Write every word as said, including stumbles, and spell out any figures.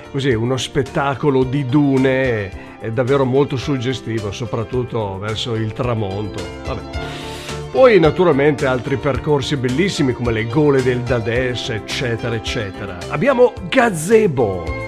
così uno spettacolo di dune è davvero molto suggestivo, soprattutto verso il tramonto. Vabbè. Poi naturalmente altri percorsi bellissimi come le gole del Dades, eccetera eccetera. Abbiamo Gazebo,